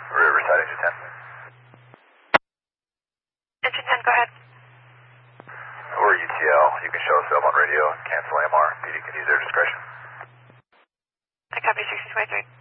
Riverside engine 10. Engine 10, go ahead. We're UTL. You can show us up on radio and cancel AMR. PD can use their discretion. I copy 1623.